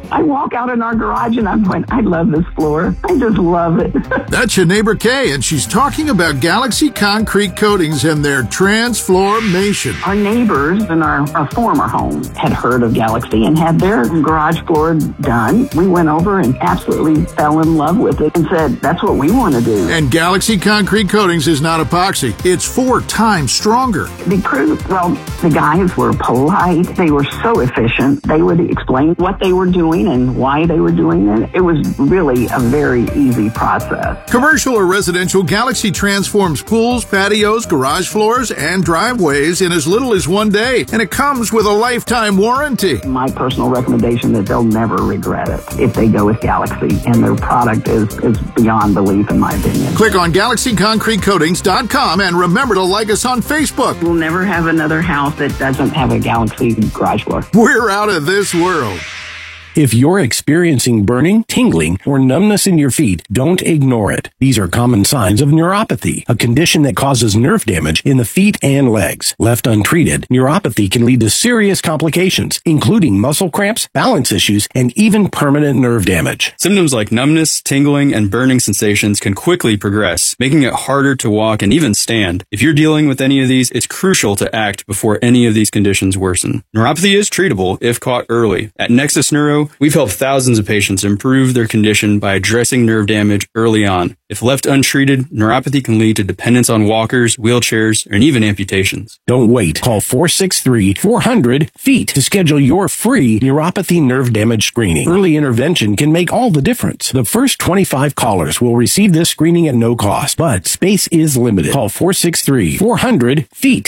I walk out in our garage and I'm going, I love this floor. I just love it. That's your neighbor Kay, and she's talking about Galaxy Concrete Coatings and their transformation. Our neighbors in our former home had heard of Galaxy and had their garage floor done. We went over and absolutely fell in love with it and said, that's what we want to do. And Galaxy Concrete Coatings is not epoxy. It's 4 times stronger. The crew, well, the guys were polite. They were so efficient. They would explain what they were doing and why they were doing it. It was really a very easy process. Commercial or residential, Galaxy transforms pools, patios, garage floors, and driveways in as little as 1 day. And it comes with a lifetime warranty. My personal recommendation that they'll never regret it if they go with Galaxy. And their product is beyond belief, in my opinion. Click on GalaxyConcreteCoatings.com and remember to like us on Facebook. We'll never have another house that doesn't have a Galaxy garage floor. We're out of this world. If you're experiencing burning, tingling, or numbness in your feet, don't ignore it. These are common signs of neuropathy, a condition that causes nerve damage in the feet and legs. Left untreated, neuropathy can lead to serious complications, including muscle cramps, balance issues, and even permanent nerve damage. Symptoms like numbness, tingling, and burning sensations can quickly progress, making it harder to walk and even stand. If you're dealing with any of these, it's crucial to act before any of these conditions worsen. Neuropathy is treatable if caught early. At Nexus Neuro, we've helped thousands of patients improve their condition by addressing nerve damage early on. If left untreated, neuropathy can lead to dependence on walkers, wheelchairs, and even amputations. Don't wait. Call 463-400-FEET to schedule your free neuropathy nerve damage screening. Early intervention can make all the difference. The first 25 callers will receive this screening at no cost, but space is limited. Call 463-400-FEET,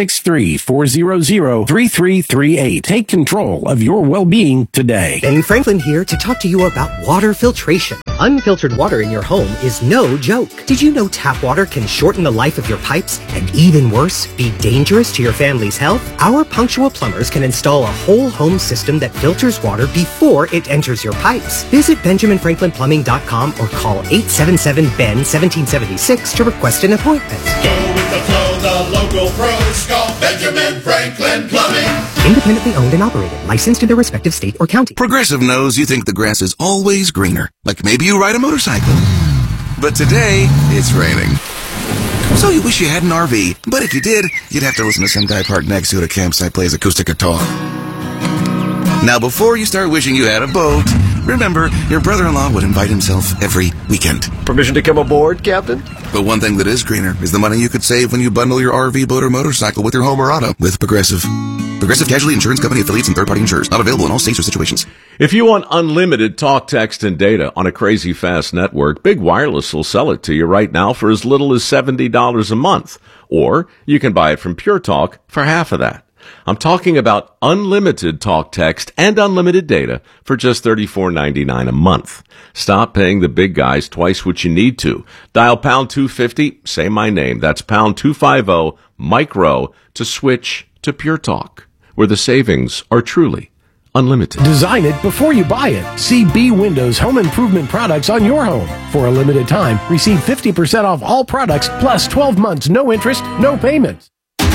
463-400-3338. Take control of your well-being today. Ben Franklin here to talk to you about water filtration. Unfiltered water in your home is no joke. Did you know tap water can shorten the life of your pipes and, even worse, be dangerous to your family's health? Our punctual plumbers can install a whole home system that filters water before it enters your pipes. Visit BenjaminFranklinPlumbing.com or call 877-BEN-1776 to request an appointment. Go with the flow, the local pros call Benjamin Franklin Plumbing. Independently owned and operated, licensed in their respective state or county. Progressive knows you think the grass is always greener, like maybe you ride a motorcycle. But today, it's raining. So you wish you had an RV, but if you did, you'd have to listen to some guy parked next to it at a campsite plays acoustic guitar. Now, before you start wishing you had a boat, remember, your brother-in-law would invite himself every weekend. Permission to come aboard, Captain? But one thing that is greener is the money you could save when you bundle your RV, boat, or motorcycle with your home or auto with Progressive. Progressive Casualty Insurance Company affiliates and third-party insurers. Not available in all states or situations. If you want unlimited talk, text, and data on a crazy fast network, Big Wireless will sell it to you right now for as little as $70 a month. Or you can buy it from Pure Talk for half of that. I'm talking about unlimited talk, text, and unlimited data for just $34.99 a month. Stop paying the big guys twice what you need to. Dial pound 250, say my name. That's pound 250, micro, to switch to Pure Talk, where the savings are truly unlimited. Design it before you buy it. See B Windows Home Improvement products on your home. For a limited time, receive 50% off all products plus 12 months, no interest, no payments.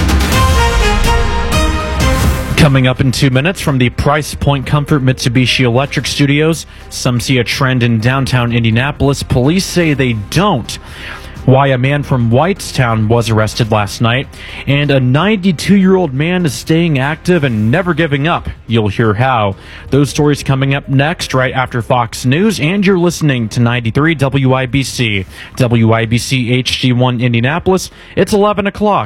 Coming up in 2 minutes from the Price Point Comfort Mitsubishi Electric Studios, some see a trend in downtown Indianapolis. Police say they don't. Why a man from Whitestown was arrested last night, and a 92-year-old man is staying active and never giving up. You'll hear how. Those stories coming up next, right after Fox News, and you're listening to 93 WIBC. WIBC HD1 Indianapolis. It's 11 o'clock.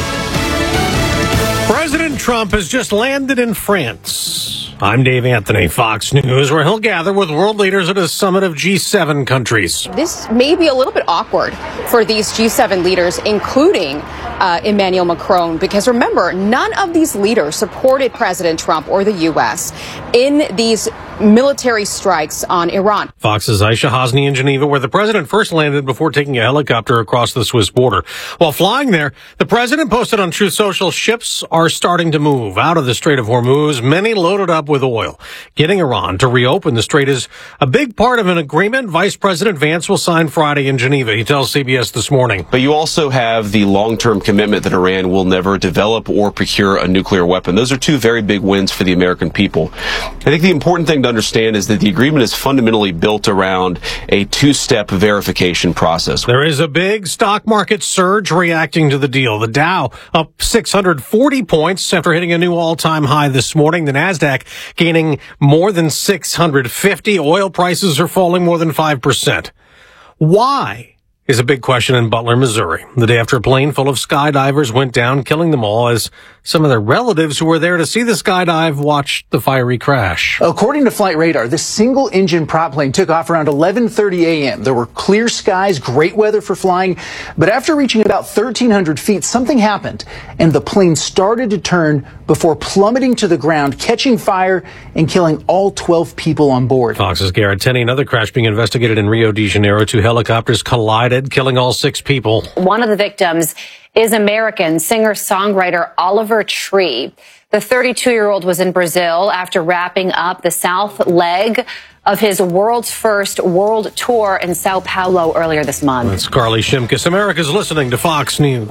President Trump has just landed in France. I'm Dave Anthony, Fox News, where he'll gather with world leaders at a summit of G7 countries. This may be a little bit awkward for these G7 leaders, including Emmanuel Macron, because remember, none of these leaders supported President Trump or the U.S. in these military strikes on Iran. Fox's Aisha Hosni in Geneva, where the president first landed before taking a helicopter across the Swiss border. While flying there, the president posted on Truth Social, ships are starting to move out of the Strait of Hormuz, many loaded up with oil. Getting Iran to reopen the strait is a big part of an agreement Vice President Vance will sign Friday in Geneva, he tells CBS This Morning. But you also have the long-term commitment that Iran will never develop or procure a nuclear weapon. Those are two very big wins for the American people. I think the important thing to understand is that the agreement is fundamentally built around a two-step verification process. There is a big stock market surge reacting to the deal. The Dow up 640 points after hitting a new all-time high this morning. The Nasdaq gaining more than 650. Oil prices are falling more than 5%. Why? Is a big question in Butler, Missouri, the day after a plane full of skydivers went down, killing them all as some of their relatives who were there to see the skydive watched the fiery crash. According to Flight Radar, this single-engine prop plane took off around 11:30 a.m. There were clear skies, great weather for flying, but after reaching about 1,300 feet, something happened, and the plane started to turn before plummeting to the ground, catching fire, and killing all 12 people on board. Fox's Garrett Tenney. Another crash being investigated in Rio de Janeiro. Two helicopters collided, killing all 6 people. One of the victims is American singer-songwriter Oliver Tree. The 32-year-old was in Brazil after wrapping up the south leg of his world's first world tour in Sao Paulo earlier this month. That's Carly Shimkus. America's listening to Fox News.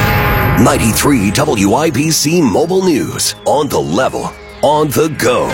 93 WIBC Mobile News. On the level, on the go.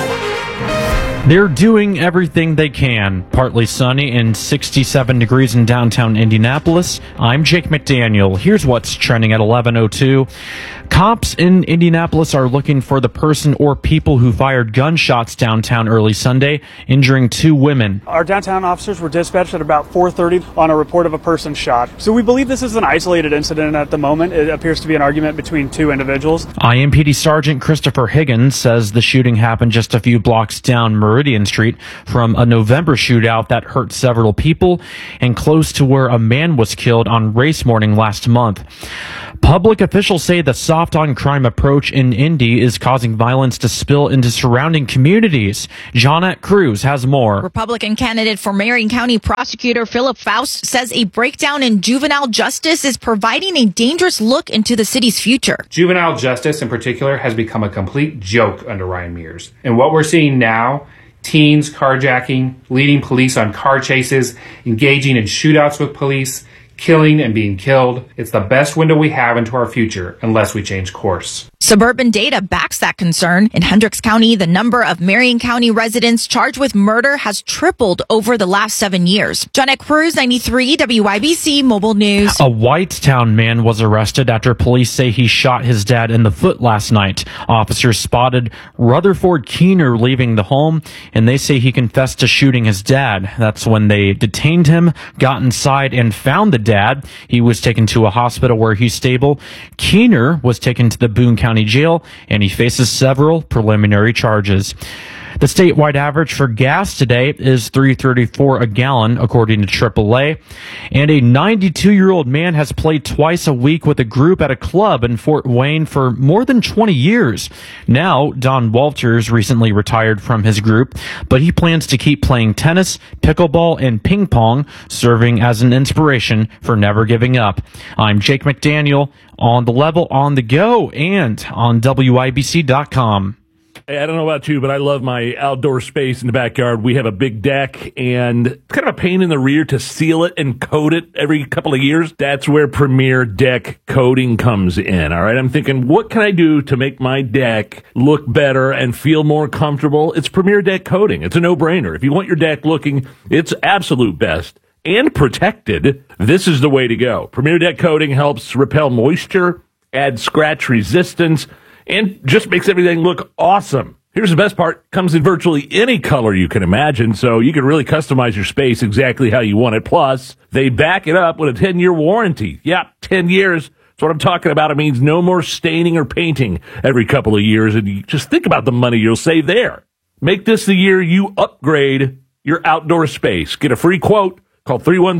They're doing everything they can. Partly sunny and 67 degrees in downtown Indianapolis. I'm Jake McDaniel. Here's what's trending at 11:02. Cops in Indianapolis are looking for the person or people who fired gunshots downtown early Sunday, injuring 2 women. Our downtown officers were dispatched at about 4:30 on a report of a person shot. So we believe this is an isolated incident at the moment. It appears to be an argument between 2 individuals. IMPD Sergeant Christopher Higgins says the shooting happened just a few blocks down Meridian Street from a November shootout that hurt several people and close to where a man was killed on race morning last month. Public officials say the soft-on-crime approach in Indy is causing violence to spill into surrounding communities. Jeanette Cruz has more. Republican candidate for Marion County Prosecutor Philip Faust says a breakdown in juvenile justice is providing a dangerous look into the city's future. Juvenile justice in particular has become a complete joke under Ryan Mears. And what we're seeing now, teens carjacking, leading police on car chases, engaging in shootouts with police, killing and being killed. It's the best window we have into our future unless we change course. Suburban data backs that concern. In Hendricks County, the number of Marion County residents charged with murder has tripled over the last 7 years. Jeanette Cruz, 93 WIBC Mobile News. A Whitetown man was arrested after police say he shot his dad in the foot last night. Officers spotted Rutherford Keener leaving the home, and they say he confessed to shooting his dad. That's when they detained him, got inside, and found the dad. He was taken to a hospital where he's stable. Keener was taken to the Boone County Jail, and he faces several preliminary charges. The statewide average for gas today is $3.34 a gallon, according to AAA. And a 92-year-old man has played twice a week with a group at a club in Fort Wayne for more than 20 years. Now, Don Walters recently retired from his group, but he plans to keep playing tennis, pickleball, and ping pong, serving as an inspiration for never giving up. I'm Jake McDaniel, on the level, on the go, and on WIBC.com. Hey, I don't know about you, but I love my outdoor space in the backyard. We have a big deck, and it's kind of a pain in the rear to seal it and coat it every couple of years. That's where Premier Deck Coating comes in, all right? I'm thinking, what can I do to make my deck look better and feel more comfortable? It's Premier Deck Coating. It's a no-brainer. If you want your deck looking its absolute best and protected, this is the way to go. Premier Deck Coating helps repel moisture, add scratch resistance, and just makes everything look awesome. Here's the best part. Comes in virtually any color you can imagine, so you can really customize your space exactly how you want it. Plus, they back it up with a 10-year warranty. Yeah, 10 years. That's what I'm talking about. It means no more staining or painting every couple of years, and you just think about the money you'll save there. Make this the year you upgrade your outdoor space. Get a free quote. Call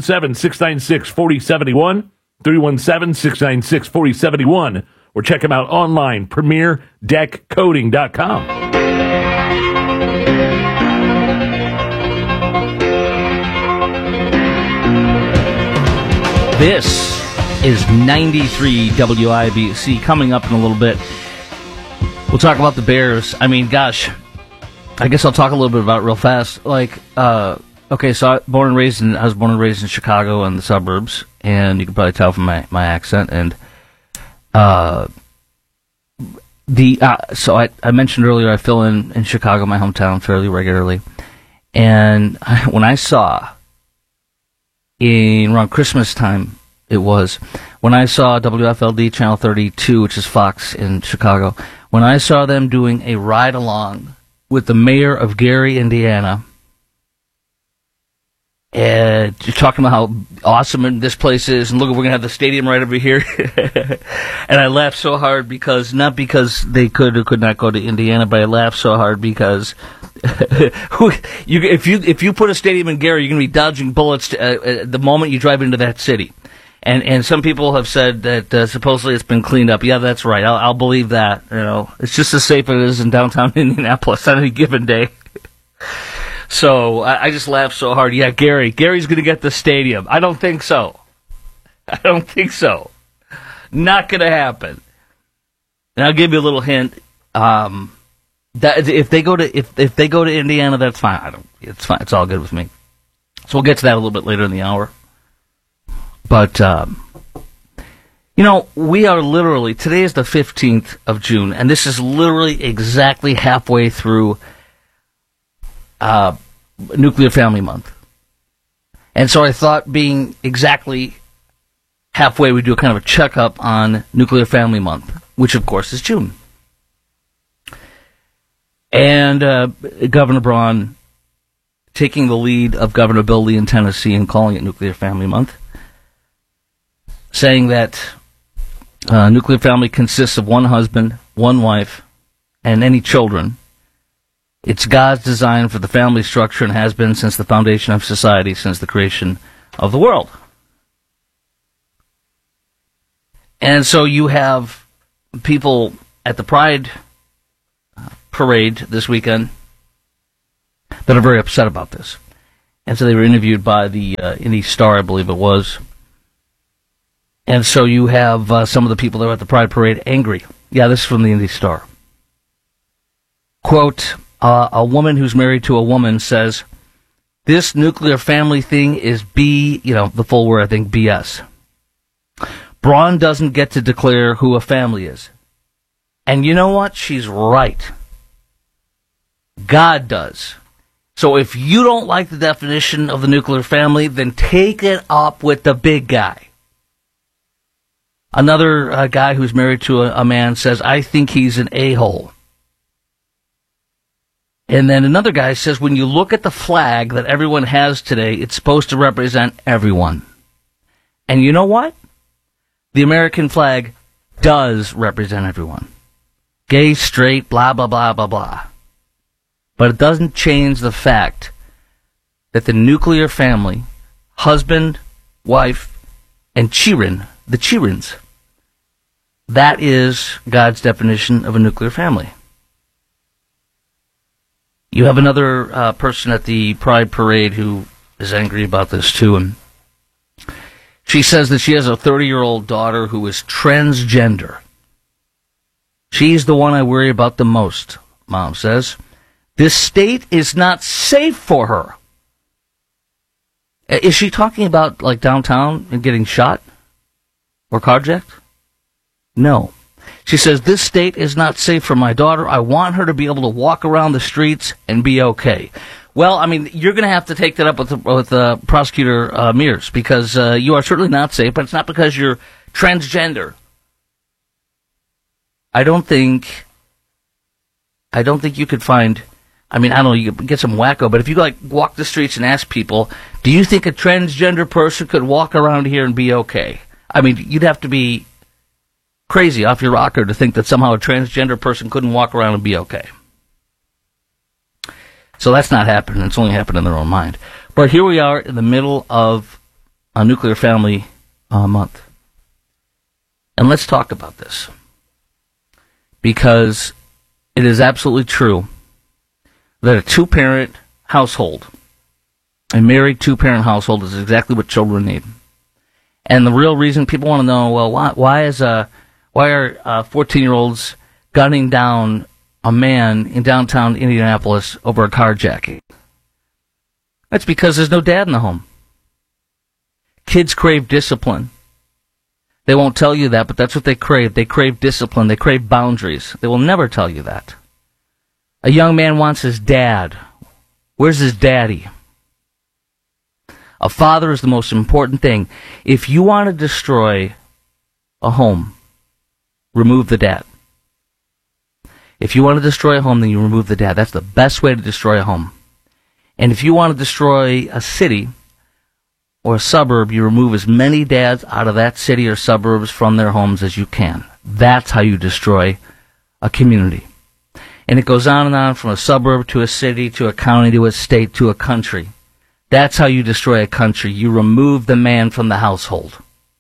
317-696-4071, 317-696-4071. Or check them out online, PremierDeckCoating.com. This is 93 WIBC. Coming up in a little bit, we'll talk about the Bears. I mean, gosh, I guess I'll talk a little bit about it real fast. Like, okay, so I was born and raised in Chicago and the suburbs, and you can probably tell from my accent, and So I mentioned earlier I fill in Chicago, my hometown, fairly regularly, and when I saw around Christmas time, it was when I saw WFLD Channel 32, which is Fox in Chicago, when I saw them doing a ride along with the mayor of Gary, Indiana, and talking about how awesome this place is, and look, we're going to have the stadium right over here. And I laughed so hard not because they could or could not go to Indiana, but I laughed so hard because if you put a stadium in Gary, you're going to be dodging bullets the moment you drive into that city. And some people have said that supposedly it's been cleaned up. Yeah, that's right. I'll believe that. It's just as safe as it is in downtown Indianapolis on any given day. So I just laughed so hard. Yeah, Gary's going to get the stadium. I don't think so. Not going to happen. And I'll give you a little hint. That if they go to Indiana, that's fine. It's fine. It's all good with me. So we'll get to that a little bit later in the hour. But we are literally, today is the 15th of June, and this is literally exactly halfway through Nuclear Family Month. And so I thought being exactly halfway, we'd do a kind of a checkup on Nuclear Family Month, which of course is June. And Governor Braun taking the lead of Governor Bill Lee in Tennessee and calling it Nuclear Family Month, saying that nuclear family consists of one husband, one wife, and any children. It's God's design for the family structure and has been since the foundation of society, since the creation of the world. And so you have people at the Pride parade this weekend that are very upset about this. And so they were interviewed by the Indy Star, I believe it was. And so you have some of the people that were at the Pride parade angry. Yeah, this is from the Indy Star. Quote, a woman who's married to a woman says, this nuclear family thing is the full word, I think, BS. Braun doesn't get to declare who a family is. And you know what? She's right. God does. So if you don't like the definition of the nuclear family, then take it up with the big guy. Another guy who's married to a man says, I think he's an a-hole. And then another guy says, when you look at the flag that everyone has today, it's supposed to represent everyone. And you know what? The American flag does represent everyone. Gay, straight, blah, blah, blah, blah, blah. But it doesn't change the fact that the nuclear family, husband, wife, and children, the childrens, that is God's definition of a nuclear family. You have another person at the Pride Parade who is angry about this too, and she says that she has a 30-year-old daughter who is transgender. She's the one I worry about the most, Mom says. This state is not safe for her. Is she talking about, like, downtown and getting shot or carjacked? No. She says, this state is not safe for my daughter. I want her to be able to walk around the streets and be okay. Well, I mean, you're going to have to take that up with Prosecutor Mears, because you are certainly not safe, but it's not because you're transgender. I don't think you could find, I mean, I don't know, you could get some wacko, but if you, like, walk the streets and ask people, do you think a transgender person could walk around here and be okay? I mean, you'd have to be crazy off your rocker to think that somehow a transgender person couldn't walk around and be okay. So that's not happening. It's only happened in their own mind. But here we are in the middle of a Nuclear Family Month. And let's talk about this, because it is absolutely true that a two-parent household, a married two-parent household, is exactly what children need. And the real reason people want to know, well, why are 14-year-olds gunning down a man in downtown Indianapolis over a carjacking? That's because there's no dad in the home. Kids crave discipline. They won't tell you that, but that's what they crave. They crave discipline. They crave boundaries. They will never tell you that. A young man wants his dad. Where's his daddy? A father is the most important thing. If you want to destroy a home, remove the dad. If you want to destroy a home, then you remove the dad. That's the best way to destroy a home. And if you want to destroy a city or a suburb, you remove as many dads out of that city or suburbs from their homes as you can. That's how you destroy a community. And it goes on and on, from a suburb to a city to a county to a state to a country. That's how you destroy a country. You remove the man from the household.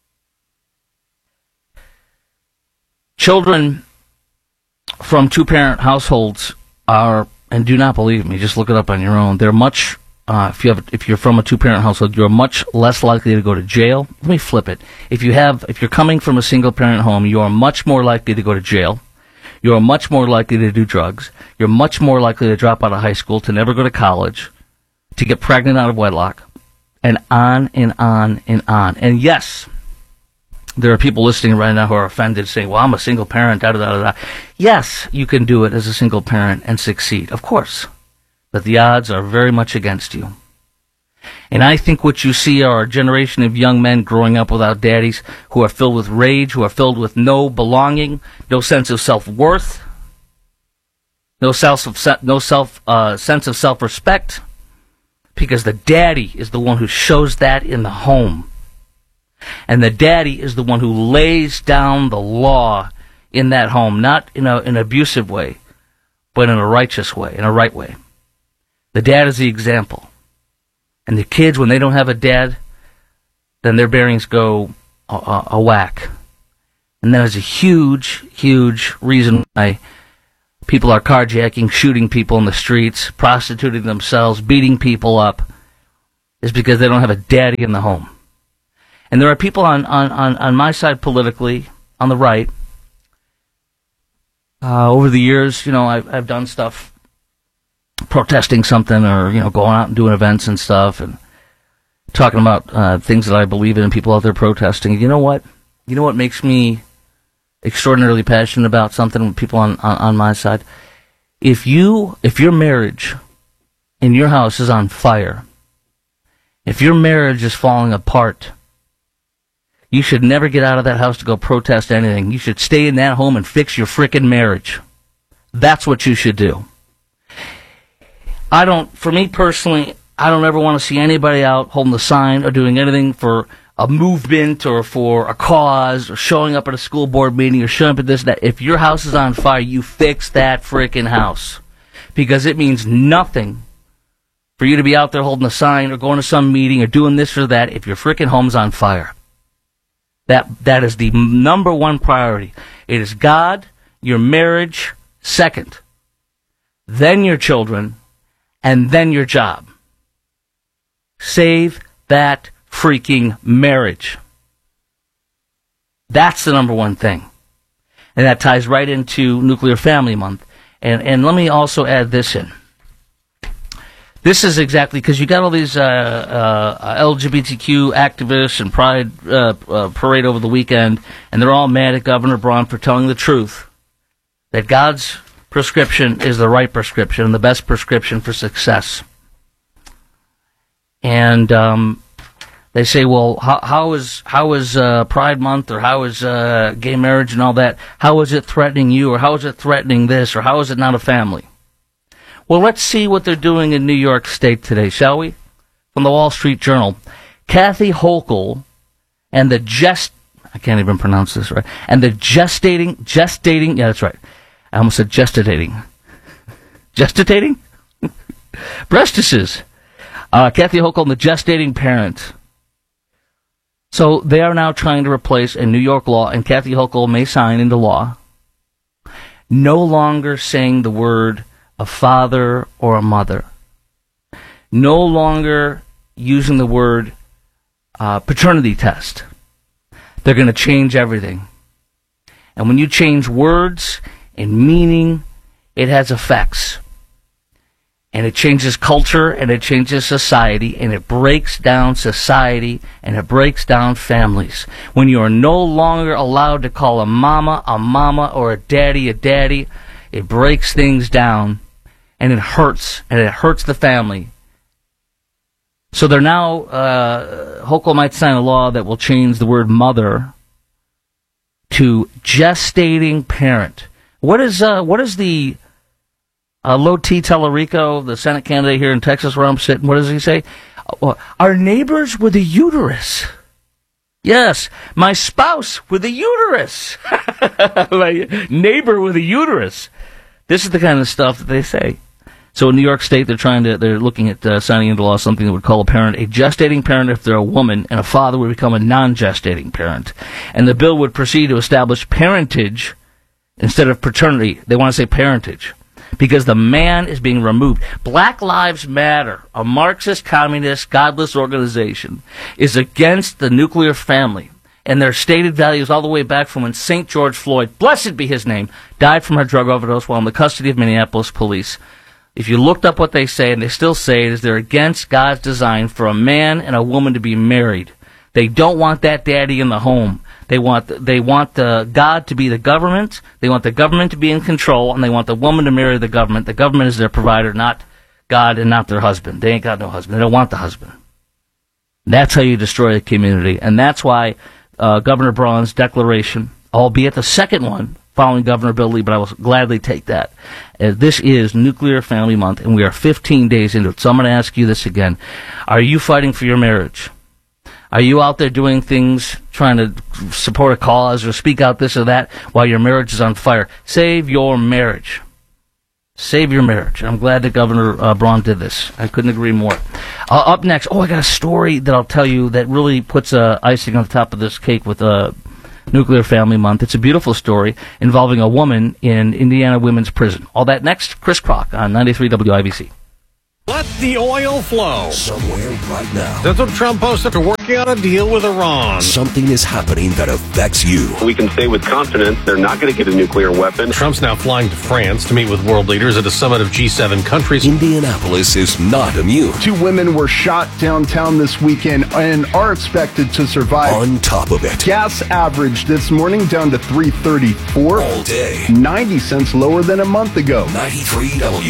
Children from two-parent households are, and do not believe me, just look it up on your own, they're much, if you're from a two-parent household, you're much less likely to go to jail. Let me flip it. If you're coming from a single-parent home, you are much more likely to go to jail. You are much more likely to do drugs. You're much more likely to drop out of high school, to never go to college, to get pregnant out of wedlock, and on and on and on. And yes, there are people listening right now who are offended, saying, well, I'm a single parent, da-da-da-da. Yes, you can do it as a single parent and succeed, of course. But the odds are very much against you. And I think what you see are a generation of young men growing up without daddies, who are filled with rage, who are filled with no belonging, no sense of self-worth, no sense of self-respect, because the daddy is the one who shows that in the home. And the daddy is the one who lays down the law in that home, not in an abusive way, but in a righteous way, in a right way. The dad is the example. And the kids, when they don't have a dad, then their bearings go a whack. And that is a huge, huge reason why people are carjacking, shooting people in the streets, prostituting themselves, beating people up, is because they don't have a daddy in the home. And there are people on my side politically, on the right. Over the years, I've done stuff protesting something, or, going out and doing events and stuff and talking about things that I believe in and people out there protesting. You know what? You know what makes me extraordinarily passionate about something with people on my side? If your marriage in your house is on fire, if your marriage is falling apart, you should never get out of that house to go protest anything. You should stay in that home and fix your frickin' marriage. That's what you should do. For me personally, I don't ever want to see anybody out holding a sign or doing anything for a movement or for a cause or showing up at a school board meeting or showing up at this, that. If your house is on fire, you fix that frickin' house. Because it means nothing for you to be out there holding a sign or going to some meeting or doing this or that if your frickin' home's on fire. That is the number one priority. It is God, your marriage, second. Then your children, and then your job. Save that freaking marriage. That's the number one thing. And that ties right into Nuclear Family Month. And let me also add this in. This is exactly, because you got all these LGBTQ activists and Pride parade over the weekend, and they're all mad at Governor Braun for telling the truth, that God's prescription is the right prescription and the best prescription for success. And they say, well, how is Pride Month, or how is gay marriage and all that? How is it threatening you, or how is it threatening this, or how is it not a family? Well, let's see what they're doing in New York State today, shall we? From the Wall Street Journal, Kathy Hochul and I can't even pronounce this right, and the gestating, yeah, that's right. I almost said gestating. Gestating? Breastises. Kathy Hochul and the gestating parent. So they are now trying to replace a New York law, and Kathy Hochul may sign into law, no longer saying the word a father or a mother. No longer using the word paternity test. They're going to change everything. And when you change words and meaning, it has effects. And it changes culture, and it changes society, and it breaks down society, and it breaks down families. When you are no longer allowed to call a mama, or a daddy, it breaks things down, and it hurts the family. So they're now, Hochul might sign a law that will change the word mother to gestating parent. What is the Lo T. Tellerico, the Senate candidate here in Texas where I'm sitting, what does he say? Our neighbors with a uterus. Yes, my spouse with a uterus. My neighbor with a uterus. This is the kind of stuff that they say. So in New York State, they're looking at signing into law something that would call a parent a gestating parent if they're a woman, and a father would become a non-gestating parent. And the bill would proceed to establish parentage instead of paternity. They want to say parentage, because the man is being removed. Black Lives Matter, a Marxist, communist, godless organization, is against the nuclear family and their stated values all the way back from when St. George Floyd, blessed be his name, died from a drug overdose while in the custody of Minneapolis police. If you looked up what they say, and they still say it, is they're against God's design for a man and a woman to be married. They don't want that daddy in the home. They want God to be the government. They want the government to be in control, and they want the woman to marry the government. The government is their provider, not God and not their husband. They ain't got no husband. They don't want the husband. That's how you destroy the community, and that's why Governor Braun's declaration, albeit the second one following Governor Bill Lee, but I will gladly take that. This is Nuclear Family Month, and we are 15 days into it. So I'm going to ask you this again. Are you fighting for your marriage? Are you out there doing things, trying to support a cause or speak out this or that while your marriage is on fire? Save your marriage. Save your marriage. I'm glad that Governor Braun did this. I couldn't agree more. Up next, I got a story that I'll tell you that really puts icing on the top of this cake with Nuclear Family Month. It's a beautiful story involving a woman in Indiana Women's Prison. All that next, Chris Crock on 93 WIBC. Let the oil flow. Somewhere right now. That's what Trump posted after working out a deal with Iran. Something is happening that affects you. We can say with confidence they're not going to get a nuclear weapon. Trump's now flying to France to meet with world leaders at a summit of G7 countries. Indianapolis is not immune. 2 women were shot downtown this weekend and are expected to survive. On top of it, gas average this morning down to $3.34. All day. 90 cents lower than a month ago. 93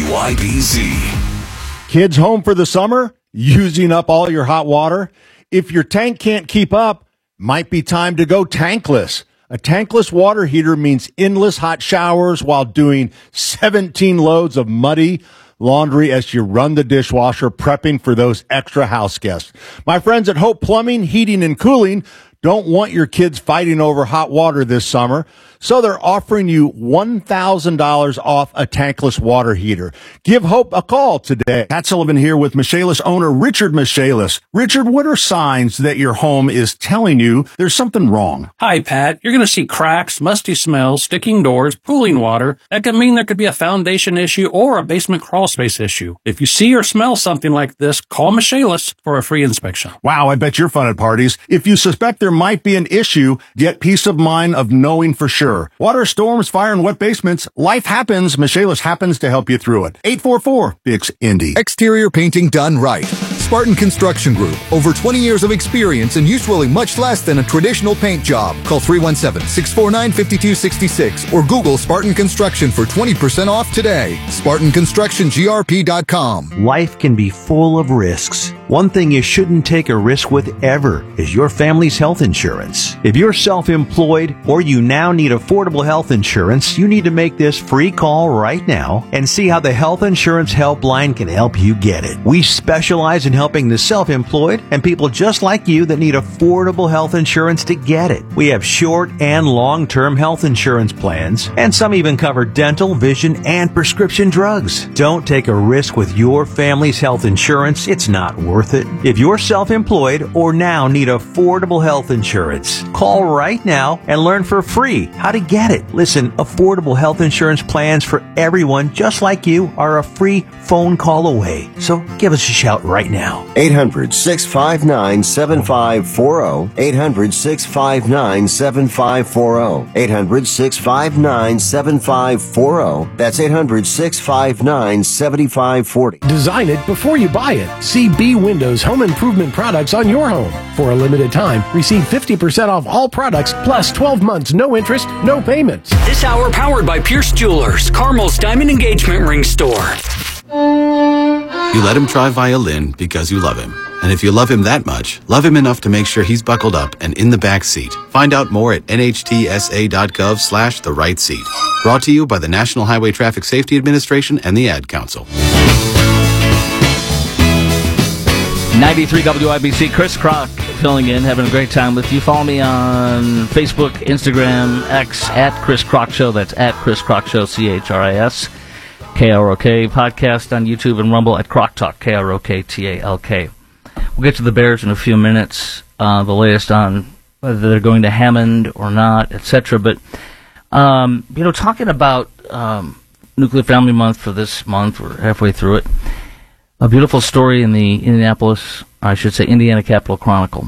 WIBC. Kids home for the summer? Using up all your hot water? If your tank can't keep up, might be time to go tankless. A tankless water heater means endless hot showers while doing 17 loads of muddy laundry as you run the dishwasher, prepping for those extra house guests. My friends at Hope Plumbing, Heating, and Cooling don't want your kids fighting over hot water this summer, so they're offering you $1,000 off a tankless water heater. Give Hope a call today. Pat Sullivan here with Michaelis owner Richard Michaelis. Richard, what are signs that your home is telling you there's something wrong? Hi, Pat. You're going to see cracks, musty smells, sticking doors, pooling water. That could mean there could be a foundation issue or a basement crawl space issue. If you see or smell something like this, call Michaelis for a free inspection. Wow, I bet you're fun at parties. If you suspect there might be an issue, get peace of mind of knowing for sure. Water storms, fire, and wet basements. Life happens. Michaelis happens to help you through it. 844-BIGS-INDY. Exterior painting done right. Spartan Construction Group. Over 20 years of experience and usually much less than a traditional paint job. Call 317-649-5266 or Google Spartan Construction for 20% off today. SpartanConstructionGRP.com. Life can be full of risks. One thing you shouldn't take a risk with ever is your family's health insurance. If you're self-employed or you now need affordable health insurance, you need to make this free call right now and see how the Health Insurance Helpline can help you get it. We specialize in helping the self-employed and people just like you that need affordable health insurance to get it. We have short and long-term health insurance plans, and some even cover dental, vision, and prescription drugs. Don't take a risk with your family's health insurance. It's not worth worth it. If you're self-employed or now need affordable health insurance, call right now and learn for free how to get it. Listen, affordable health insurance plans for everyone just like you are a free phone call away. So give us a shout right now. 800-659-7540. 800-659-7540. 800-659-7540. That's 800-659-7540. Design it before you buy it. See B Windows Home Improvement products on your home. For a limited time, receive 50% off all products plus 12 months, no interest, no payments. This hour powered by Pierce Jewelers, Carmel's Diamond Engagement Ring Store. You let him try violin because you love him. And if you love him that much, love him enough to make sure he's buckled up and in the back seat. Find out more at nhtsa.gov/the right seat. Brought to you by the National Highway Traffic Safety Administration and the Ad Council. 93 WIBC, Chris Crock filling in, having a great time with you. Follow me on Facebook, Instagram, X, at Chris Crock Show. That's at Chris Crock Show, CHRIS. KROK podcast on YouTube and Rumble at Crock Talk, KROKTALK. We'll get to the Bears in a few minutes, the latest on whether they're going to Hammond or not, etc. But, talking about Nuclear Family Month for this month, we're halfway through it. A beautiful story in the Indiana Capital Chronicle.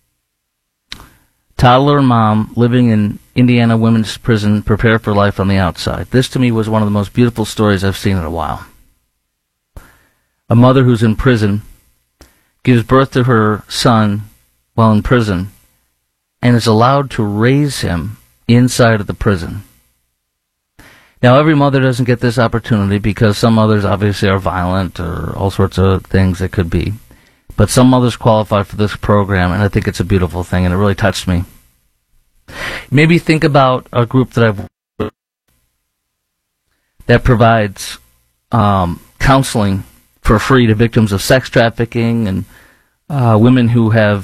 Toddler and mom living in Indiana women's prison prepare for life on the outside. This to me was one of the most beautiful stories I've seen in a while. A mother who's in prison gives birth to her son while in prison and is allowed to raise him inside of the prison. Now, every mother doesn't get this opportunity because some mothers obviously are violent or all sorts of things that could be. But some mothers qualify for this program, and I think it's a beautiful thing, and it really touched me. Maybe think about a group that provides counseling for free to victims of sex trafficking and women who are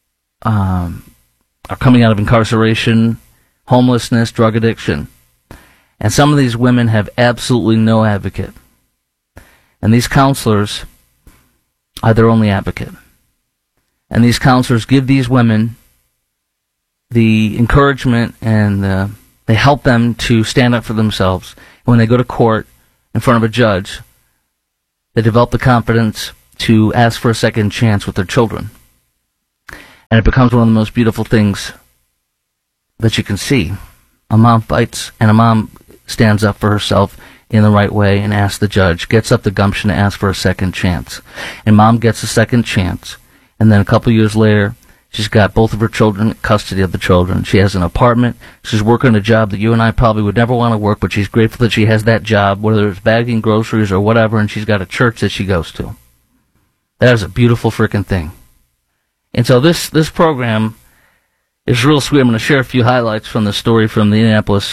coming out of incarceration, homelessness, drug addiction. And some of these women have absolutely no advocate. And these counselors are their only advocate. And these counselors give these women the encouragement and they help them to stand up for themselves. When they go to court in front of a judge, they develop the confidence to ask for a second chance with their children. And it becomes one of the most beautiful things that you can see. A mom fights and a mom stands up for herself in the right way and asks the judge, gets up the gumption to ask for a second chance. And mom gets a second chance. And then a couple years later, she's got both of her children, custody of the children. She has an apartment. She's working a job that you and I probably would never want to work, but she's grateful that she has that job, whether it's bagging groceries or whatever, and she's got a church that she goes to. That is a beautiful freaking thing. And so this program is real sweet. I'm going to share a few highlights from the story from the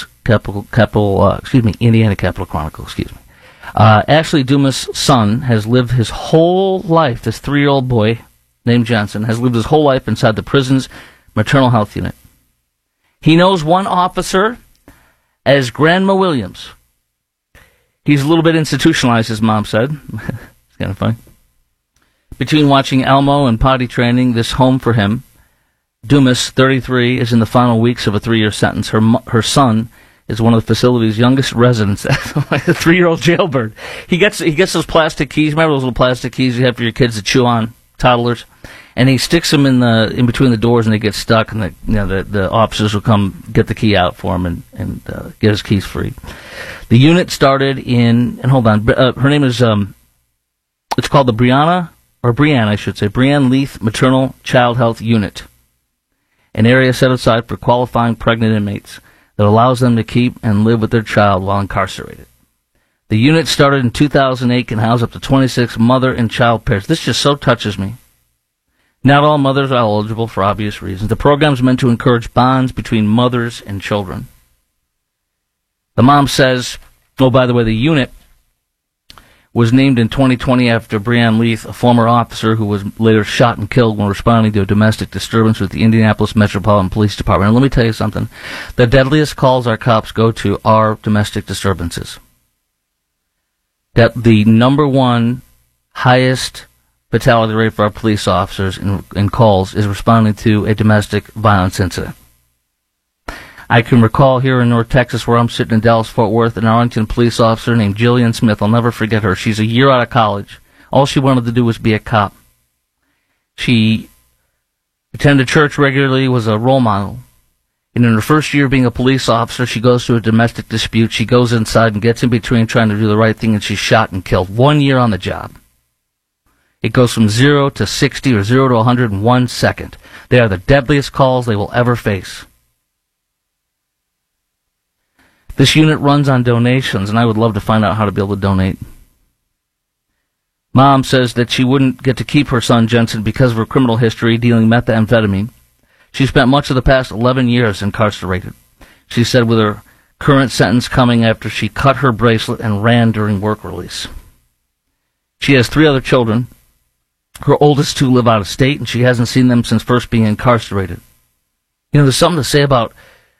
Indiana Capital Chronicle, Ashley Dumas' son has lived his whole life, this 3-year-old boy named Johnson, has lived his whole life inside the prison's maternal health unit. He knows one officer as Grandma Williams. He's a little bit institutionalized, his mom said. It's kind of funny. Between watching Elmo and potty training this home for him, Dumas, 33, is in the final weeks of a 3-year sentence. Her son is one of the facility's youngest residents, like a 3-year-old jailbird. He gets those plastic keys. Remember those little plastic keys you have for your kids to chew on, toddlers? And he sticks them in between the doors, and they get stuck. And the officers will come get the key out for him and get his keys free. The unit started her name is it's called the Brianne Leith Maternal Child Health Unit, an area set aside for qualifying pregnant inmates that allows them to keep and live with their child while incarcerated. The unit started in 2008, can house up to 26 mother and child pairs. This just so touches me. Not all mothers are eligible for obvious reasons. The program is meant to encourage bonds between mothers and children. The mom says, by the way, the unit was named in 2020 after Brianne Leith, a former officer who was later shot and killed when responding to a domestic disturbance with the Indianapolis Metropolitan Police Department. And let me tell you something. The deadliest calls our cops go to are domestic disturbances. That the number one highest fatality rate for our police officers in calls is responding to a domestic violence incident. I can recall here in North Texas where I'm sitting in Dallas-Fort Worth, an Arlington police officer named Jillian Smith. I'll never forget her. She's a year out of college. All she wanted to do was be a cop. She attended church regularly, was a role model. And in her first year being a police officer, she goes through a domestic dispute. She goes inside and gets in between trying to do the right thing, and she's shot and killed. 1 year on the job. It goes from 0 to 60 or 0 to 100 in 1 second. They are the deadliest calls they will ever face. This unit runs on donations, and I would love to find out how to be able to donate. Mom says that she wouldn't get to keep her son Jensen because of her criminal history dealing methamphetamine. She spent much of the past 11 years incarcerated. She said with her current sentence coming after she cut her bracelet and ran during work release. She has 3 other children. Her oldest 2 live out of state, and she hasn't seen them since first being incarcerated. You know, there's something to say about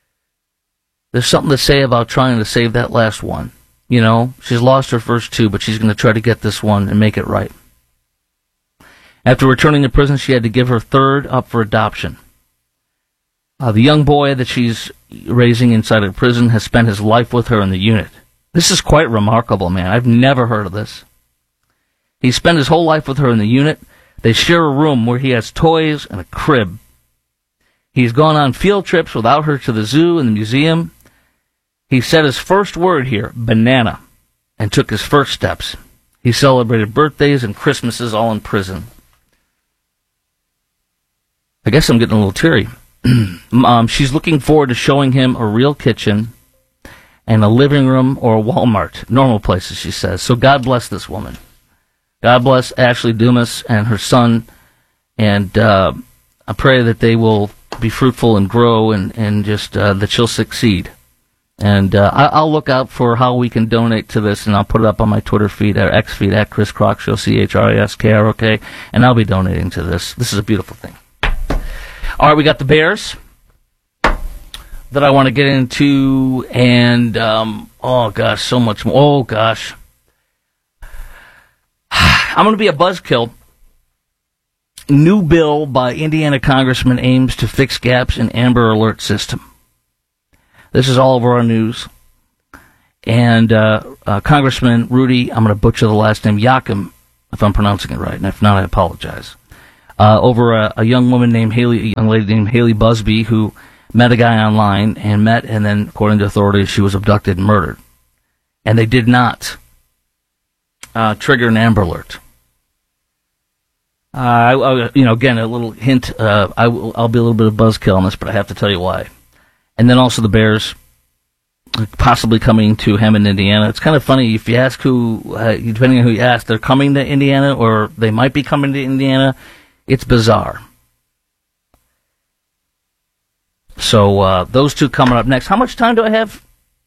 trying to save that last one. You know, she's lost her first 2, but she's going to try to get this one and make it right. After returning to prison, she had to give her 3rd up for adoption. The young boy that she's raising inside of prison has spent his life with her in the unit. This is quite remarkable, man. I've never heard of this. He spent his whole life with her in the unit. They share a room where he has toys and a crib. He's gone on field trips without her to the zoo and the museum. He said his first word here, banana, and took his first steps. He celebrated birthdays and Christmases all in prison. I guess I'm getting a little teary. She's looking forward to showing him a real kitchen and a living room or a Walmart. Normal places, she says. So God bless this woman. God bless Ashley Dumas and her son. And I pray that they will be fruitful and grow and just that she'll succeed. And I'll look out for how we can donate to this, and I'll put it up on my Twitter feed, or X feed, at Chris Kroc Show, ChrisKROK, and I'll be donating to this. This is a beautiful thing. All right, we got the Bears that I want to get into, and, oh, gosh, so much more. Oh, gosh. I'm going to be a buzzkill. New bill by Indiana Congressman aims to fix gaps in Amber Alert system. This is all over our news. And Congressman Rudy, I'm going to butcher the last name, Yakim, if I'm pronouncing it right, and if not, I apologize. Over a young woman named Haley, a young lady named Haley Busby, who met a guy online and then, according to authorities, she was abducted and murdered. And they did not trigger an Amber Alert. Again, a little hint, I'll be a little bit of buzzkill on this, but I have to tell you why. And then also the Bears possibly coming to Hammond, Indiana. It's kind of funny, if you ask who, depending on who you ask, they're coming to Indiana or they might be coming to Indiana. It's bizarre. So those two coming up next. How much time do I have?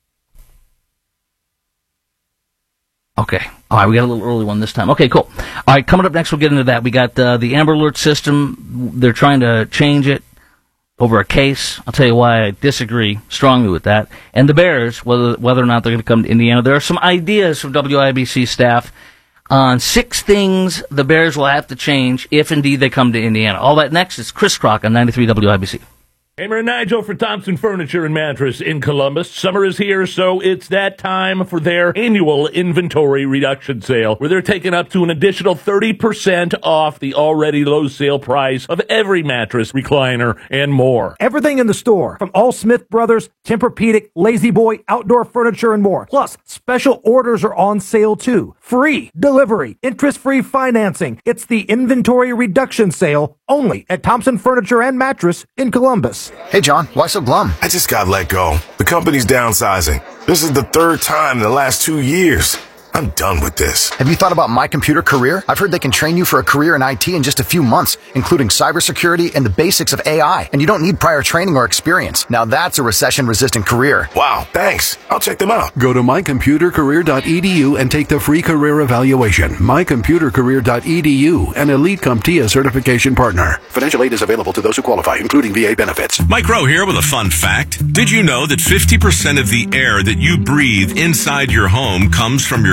Okay. All right, we got a little early one this time. Okay, cool. All right, coming up next, we'll get into that. We got the Amber Alert system. They're trying to change it over a case. I'll tell you why I disagree strongly with that. And the Bears, whether or not they're going to come to Indiana. There are some ideas from WIBC staff on 6 things the Bears will have to change if indeed they come to Indiana. All that next is Chris Kroc on 93 WIBC. Hammer and Nigel for Thompson Furniture and Mattress in Columbus. Summer is here, so it's that time for their annual inventory reduction sale, where they're taking up to an additional 30% off the already low sale price of every mattress, recliner, and more. Everything in the store, from all Smith Brothers, Tempur-Pedic, Lazy Boy, outdoor furniture, and more. Plus, special orders are on sale too. Free delivery, interest-free financing. It's the inventory reduction sale only at Thompson Furniture and Mattress in Columbus. Hey, John, why so glum? I just got let go. The company's downsizing. This is the 3rd time in the last 2 years. I'm done with this. Have you thought about My Computer Career? I've heard they can train you for a career in IT in just a few months, including cybersecurity and the basics of AI. And you don't need prior training or experience. Now that's a recession-resistant career. Wow, thanks. I'll check them out. Go to mycomputercareer.edu and take the free career evaluation. mycomputercareer.edu, an Elite CompTIA certification partner. Financial aid is available to those who qualify, including VA benefits. Mike Rowe here with a fun fact. Did you know that 50% of the air that you breathe inside your home comes from your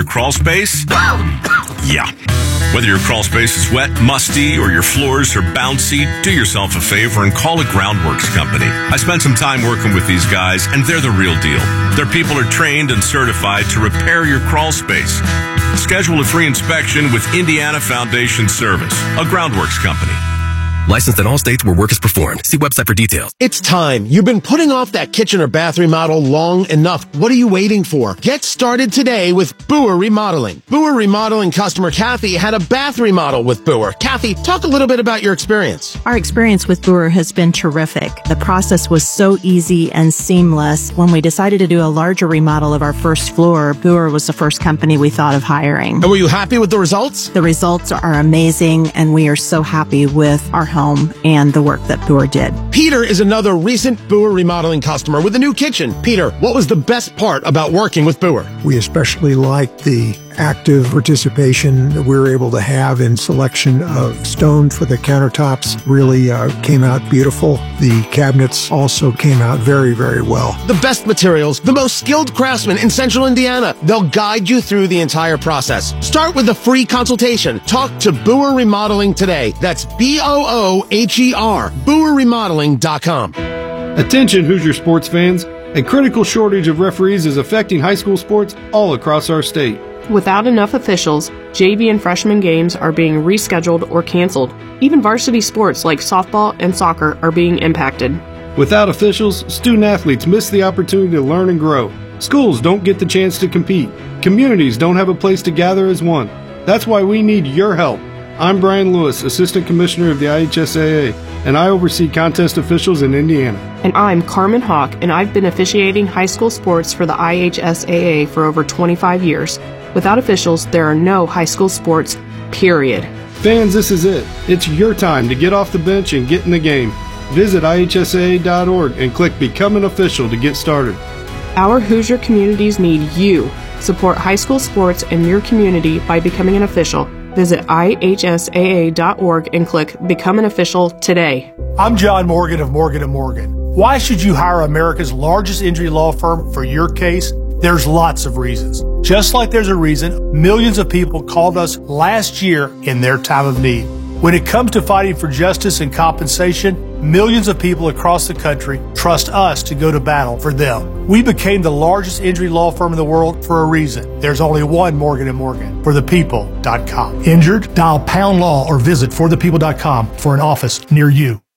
crawl space? Yeah. Whether your crawl space is wet, musty, or your floors are bouncy, do yourself a favor and call a Groundworks company. I spent some time working with these guys, and they're the real deal. Their people are trained and certified to repair your crawl space. Schedule a free inspection with Indiana Foundation Service, a Groundworks company. Licensed in all states where work is performed. See website for details. It's time. You've been putting off that kitchen or bath remodel long enough. What are you waiting for? Get started today with Boer Remodeling. Boer Remodeling customer Kathy had a bath remodel with Boer. Kathy, talk a little bit about your experience. Our experience with Boer has been terrific. The process was so easy and seamless. When we decided to do a larger remodel of our first floor, Boer was the first company we thought of hiring. And were you happy with the results? The results are amazing, and we are so happy with our home and the work that Boer did. Peter is another recent Boer Remodeling customer with a new kitchen. Peter, what was the best part about working with Boer? We especially liked the active participation that we were able to have in selection of stone for the countertops. Really came out beautiful. The cabinets also came out very, very well. The best materials, the most skilled craftsmen in Central Indiana. They'll guide you through the entire process. Start with a free consultation. Talk to Boer Remodeling today. That's BOOHER, BoerRemodeling.com. Attention Hoosier sports fans. A critical shortage of referees is affecting high school sports all across our state. Without enough officials, JV and freshman games are being rescheduled or canceled. Even varsity sports like softball and soccer are being impacted. Without officials, student athletes miss the opportunity to learn and grow. Schools don't get the chance to compete. Communities don't have a place to gather as one. That's why we need your help. I'm Brian Lewis, Assistant Commissioner of the IHSAA, and I oversee contest officials in Indiana. And I'm Carmen Hawk, and I've been officiating high school sports for the IHSAA for over 25 years. Without officials, there are no high school sports, period. Fans, this is it. It's your time to get off the bench and get in the game. Visit IHSAA.org and click Become an Official to get started. Our Hoosier communities need you. Support high school sports in your community by becoming an official. Visit IHSAA.org and click Become an Official today. I'm John Morgan of Morgan & Morgan. Why should you hire America's largest injury law firm for your case? There's lots of reasons. Just like there's a reason millions of people called us last year in their time of need. When it comes to fighting for justice and compensation, millions of people across the country trust us to go to battle for them. We became the largest injury law firm in the world for a reason. There's only one Morgan & Morgan, forthepeople.com. Injured? Dial #law or visit forthepeople.com for an office near you.